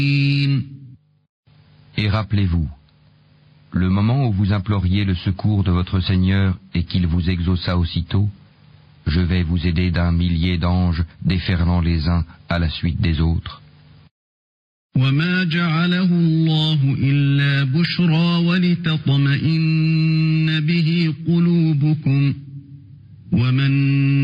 Et rappelez-vous, le moment où vous imploriez le secours de votre Seigneur et qu'il vous exauça aussitôt, je vais vous aider d'un millier d'anges déferlant les uns à la suite des autres. وما جعله الله إلا بشرى ولتطمئن به قلوبكم وما